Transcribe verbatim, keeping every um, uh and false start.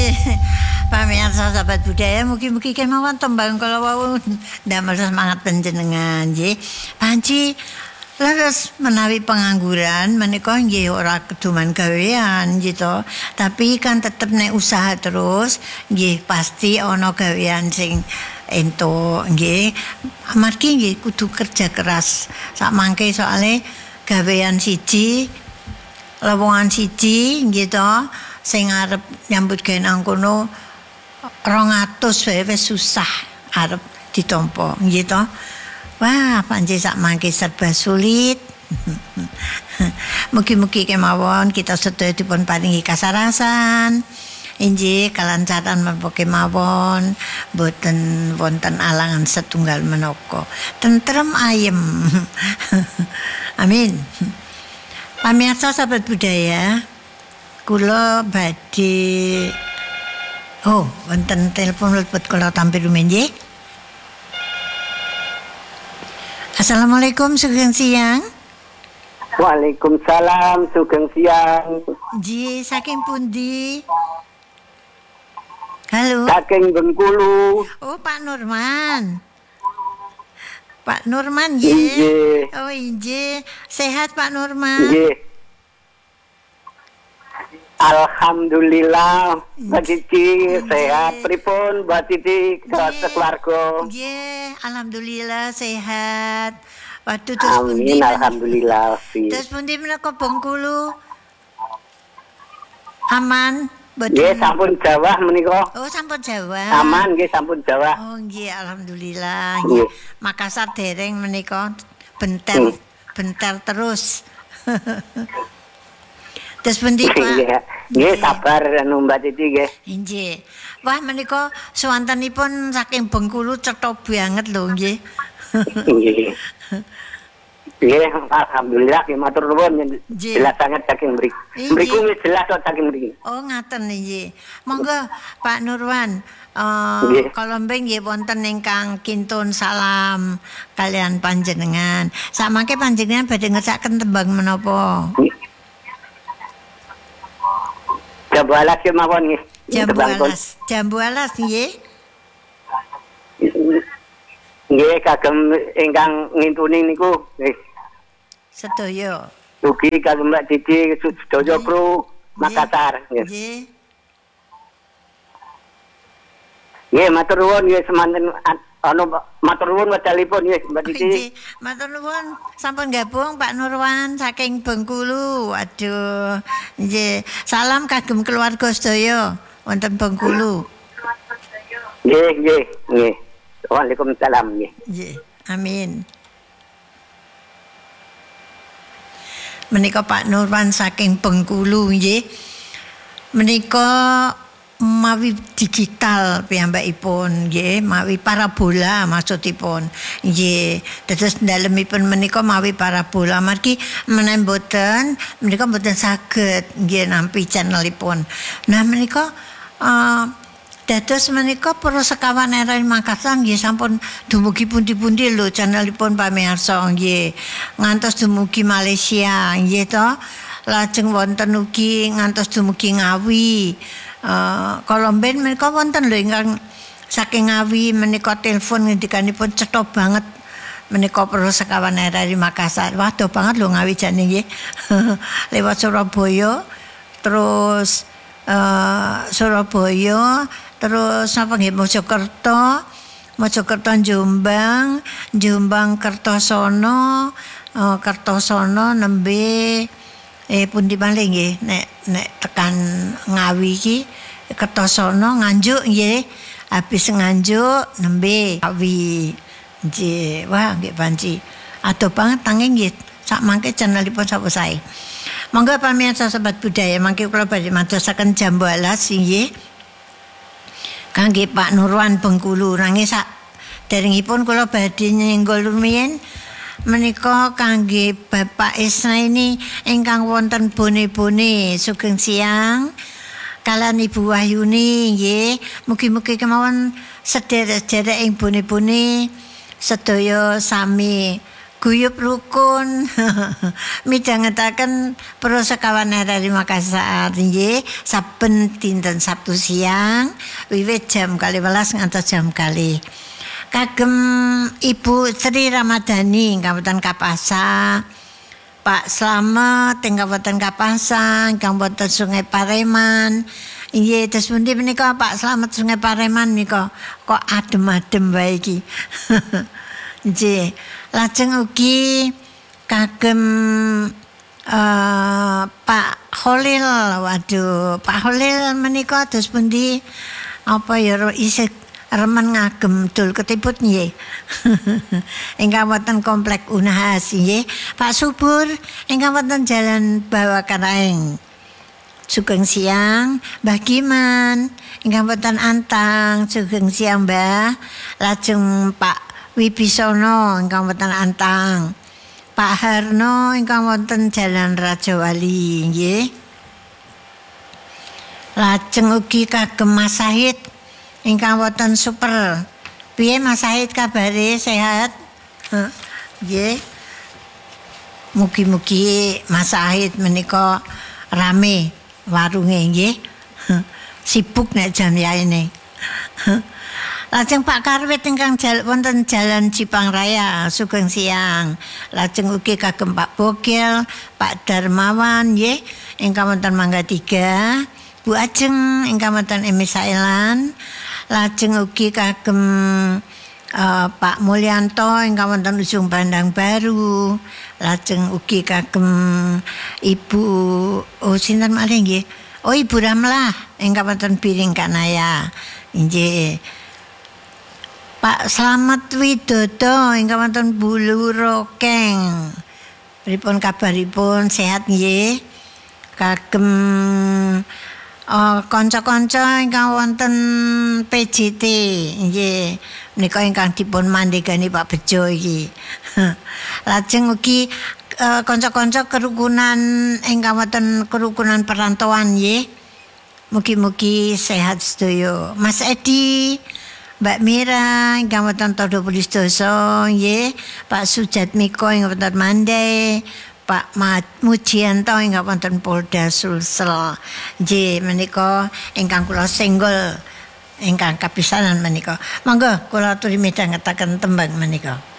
Nggih. Pamirsa sahabat budaya mugi-mugi kemawon tembang kala wau ndamel semangat panjenengan nggih. Panci leres menawi pengangguran menika nggih ora keduman gawean gitu. Tapi kan tetep nek usaha terus nggih pasti ana gawean sing entuk nggih. Amargi nggih kudu kerja keras. Sak mangke soalé gawean siji lowongan siji gitu sing arep nyambut gawe nang kono rong atus wae wis susah arep ditampa gitu. Wah, panci sak mangke serba sulit. Mugi-mugi kemawon kita sedaya dipun paringi kasarasan. Injih kalancaran menapa kemawon boten wonten alangan setunggal menapa. Tentrem ayem. Amin. Pamirsa sahabat budaya, kula badhe oh, wonten telepon mlebet kula tampi rumen nggih. Assalamualaikum, sugeng siang. Waalaikumsalam, sugeng siang. Nggih, saking pundi? Halo. Saking Bengkulu. Oh, Pak Nurman. Pak Nurman nggih. Nggih. Oh, nggih. Sehat Pak Nurman? Nggih. Alhamdulillah, Mbak Titi sehat. Pripun Mbak Titi keluarga? Nggih, alhamdulillah sehat. Waduh terus pundi? Amin, alhamdulillah. Terus pundi menika Bengkulu? Aman? Nggih, sampun Jawa menika. Oh, sampun Jawa. Aman nggih, sampun Jawa. Oh, nggih, alhamdulillah. Nggih. Makassar dereng menika benter benter terus. Terus pundi Pak? Nggih, sabar anu Mbak Titi nggih. Nggih. Wah, menika swantenipun saking Bengkulu cetha banget lho nggih. Nggih. Nggih, alhamdulillah nggih matur nuwun jelas sangat saking mriki. Mriku wis jelas kok saking mriki. Oh, ngaten nggih. Monggo Pak Nurwan, uh, kalau mbeng nggih wonten ingkang kintun salam kalian panjenengan. Samangke panjenengan badhe ngecaken tembang menapa? Jambu alas ya mawon nggih. Jambu alas, jambu alas nggih. Nggih kagem ingkang ngintuni niku nggih. Sedaya. Ugi kagem Mbak Titi sedaya kru Makassar nggih. Nggih. Nggih matur nuwun nggih semanten anu matur nuwun wedalipun nggih Mbak Titi. Nggih, matur nuwun sampun gabung Pak Nurwan saking Bengkulu. Waduh. Nggih, salam kagem keluarga sedaya wonten Bengkulu. Nggih, nggih, nggih. Waalaikumsalam nggih. Nggih, amin. Menika Pak Nurwan saking Bengkulu nggih. Menika mawi digital piyambakipun nggih, mawi parabola maksudipun. Nggih, terus dalemipun menika mawi parabola margi menawi mboten menika mboten saged nggih nampi channelipun. Nah menika uh, dados menika para sekawan R R I Makassar nggih sampun dumugi pundi-pundi lho channelipun pamirsa nggih. Ngantos dumugi Malaysia nggih to. Lajeng wonten ugi ngantos dumugi Ngawi. Uh, kalau mben menika wonten lho ingkang saking Ngawi menika telepon ngendikanipun cetha banget menika para sekawan R R I Makassar. Waduh banget lho Ngawi jane nggih. Lewat Surabaya terus uh, Surabaya terus apa nggih Mojokerto, Mojokerto Jombang, Jombang Kertosono, uh, Kertosono nembe eh pundi malih nggih nek nek tekan Ngawi iki Kertosono Nganjuk nggih. Habis Nganjuk nembe Ngawi. Nggih, wah nggih panci. Adoh banget tanging nggih sak mangke channelipun sapa sae. Monggo pamirsa sahabat budaya mangke kula badhe madosaken jambu alas nggih. Kangge Pak Nurwan Bengkulu nanging sak derengipun kula badhe nyenggol rumiyin menika kangge Bapak Isna ini ingkang wonten bone-bone sugeng siang kalian Ibu Wahyuni nggih mugi-mugi kemawon sedherek-sedherek ing bone-bone sedaya sami guyub rukun midhangetaken para sekawan dari Makassar nggih saben dinten Sabtu siang wiwit jam kalih welas ngantos jam kalih. Kagem Ibu Sri Ramadhani Kabupaten Kapasa, Pak Slamet ing Kabupaten Kapasa, ingkang wonten Sungai Pareman. Inggih terus pundi menika Pak Slamet Sungai Pareman nika kok adem-adem wae iki. Nggih. Lajeng ugi kagem uh, Pak Kholil, waduh Pak Kholil menika terus pundi apa ya isih remen ngagem dul ketiput nggih. Ingkang wonten komplek Unhas nggih. Pak Subur ingkang wonten Jalan Bawakaraeng. Sugeng siang Mbah Giman ingkang wonten Antang, sugeng siang Mbah. Lajeng Pak Wibisono ingkang wonten Antang. Pak Harno ingkang wonten Jalan Rajawali nggih. Lajeng ugi kagem Mas Sahid ingkang wonten Super. Piye Mas Sahid kabare sehat? Nggih. Mugi-mugi Mas Sahid menika rame warunge nggih. Sibuk nek jam yaene. Lajeng Pak Karwit ingkang jal, wonten Jalan Cipang Raya, sugeng siang. Lajeng ugi kagem Pak Bogel, Pak Darmawan nggih ingkang wonten Mangga Tiga, Bu Ajeng ingkang wonten Emisailan. Lajeng ugi kagem uh, Pak Mulyanto ingkang wonten Ujung Bandang Baru. Lajeng ugi kagem Ibu oh sinten malih nggih? Oh Ibu Ramlah ingkang wonten Biring Kanaya. Nggih. Pak Slamet Widodo ingkang wonten Bulurokeng. Pripun kabaripun sehat nggih? Kagem uh, kanca-kanca ingkang wonten P J T nggih. Menika ingkang dipun mandhegani Pak Bejo iki. Lajeng ugi uh, kanca-kanca kerukunan ingkang wonten kerukunan perantauan nggih. Mugi-mugi sehat sedaya. Mas Edi, Mbak Mira ingkang wonten Todo Pulisdoso nggih, Pak Sujatmiko ingkang wonten Mandai, Pak Mujianto ingkang wonten Polda Sulsel. Nggih menika ingkang kula senggol ingkang kapisanan menika. Monggo kula aturi midhangetaken tembang menika.